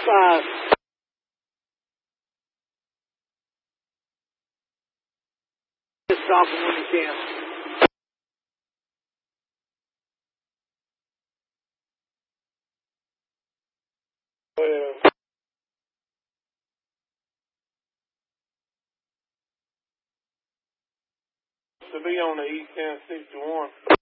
5. Just stop them when you can. To be on the East 1061.